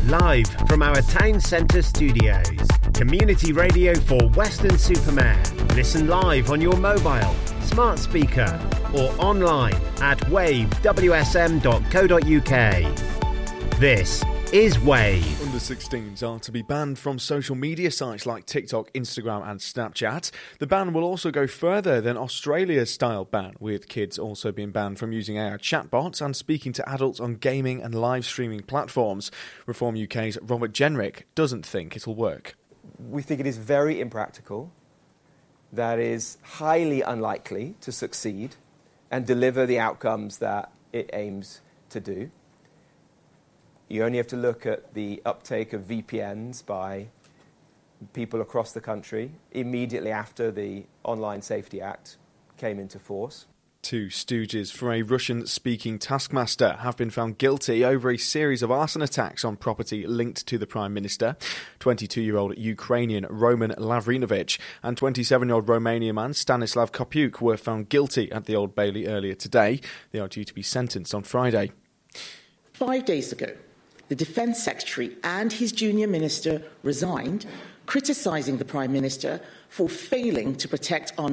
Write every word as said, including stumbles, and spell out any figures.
Live from our town centre studios. Community radio for Weston-super-Mare. Listen live on your mobile, smart speaker or online at wave w s m dot co dot u k. This is Wave. Under sixteens are to be banned from social media sites like TikTok, Instagram and Snapchat. The ban will also go further than Australia's style ban, with kids also being banned from using A I chatbots and speaking to adults on gaming and live streaming platforms. Reform U K's Robert Jenrick doesn't think it'll work. We think it is very impractical, that is highly unlikely to succeed and deliver the outcomes that it aims to do. You only have to look at the uptake of V P Ns by people across the country immediately after the Online Safety Act came into force. Two stooges for a Russian-speaking taskmaster have been found guilty over a series of arson attacks on property linked to the Prime Minister. twenty-two-year-old Ukrainian Roman Lavrinovich and twenty-seven-year-old Romanian man Stanislav Kopuk were found guilty at the Old Bailey earlier today. They are due to be sentenced on Friday. Five days ago, the Defence Secretary and his junior minister resigned, criticising the Prime Minister for failing to protect our